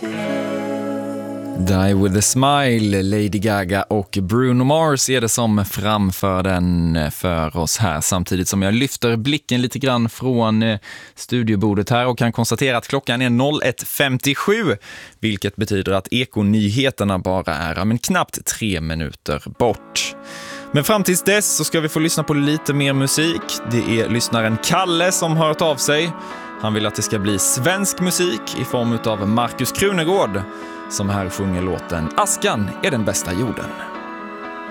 Die with a smile, Lady Gaga och Bruno Mars är det som framför den för oss här, samtidigt som jag lyfter blicken lite grann från studiobordet här och kan konstatera att klockan är 01.57, vilket betyder att Ekonyheterna bara är knappt 3 minuter bort. Men fram tills dess så ska vi få lyssna på lite mer musik. Det är lyssnaren Kalle som har hört av sig. Han vill att det ska bli svensk musik i form av Markus Krunegård, som här sjunger låten Askan är den bästa jorden.